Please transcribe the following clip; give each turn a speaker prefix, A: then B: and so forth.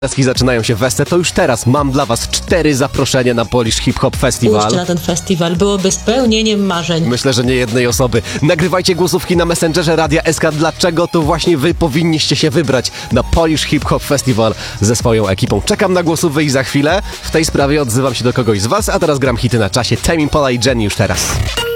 A: Zaczynają się wesele, to już teraz mam dla was 4 zaproszenia na Polish Hip Hop Festival.
B: Pójście na ten festiwal byłoby spełnieniem marzeń.
A: Myślę, że nie jednej osoby. Nagrywajcie głosówki na Messengerze Radia SK, dlaczego to właśnie wy powinniście się wybrać na Polish Hip Hop Festival ze swoją ekipą. Czekam na głosówki i za chwilę w tej sprawie odzywam się do kogoś z was, a teraz gram hity na czasie. Tame Impala i Jenny już teraz.